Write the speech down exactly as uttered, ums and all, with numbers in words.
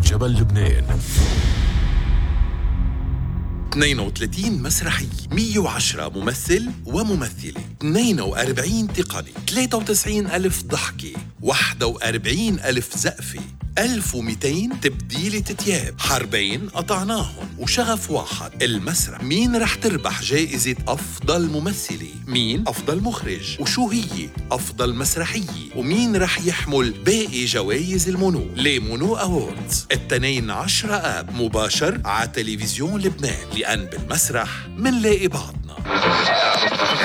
جبل لبنان. اثنين وثلاثين مسرحية، مية وعشرة ممثل وممثلة، اثنين وأربعين تقني، ثلاثة وتسعين ألف ضحكة، واحد وأربعين ألف زقفة، ألف ومئتين تبديلة تياب، حربين قطعناهم وشغف واحد. المسرح مين رح تربح جائزة أفضل ممثلة، مين أفضل مخرج، وشو هي أفضل مسرحية، ومين رح يحمل باقي جوائز المونو لمونو أووردز. التنين عشرة آب مباشر على تلفزيون لبنان، لأن بالمسرح منلاقي بعضنا.